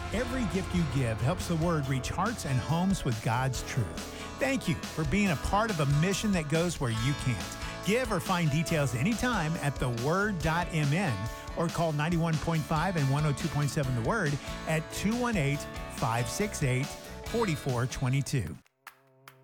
Every gift you give helps the Word reach hearts and homes with God's truth. Thank you for being a part of a mission that goes where you can't. Give or find details anytime at theword.mn or call 91.5 and 102.7 The Word at 218-568-4422.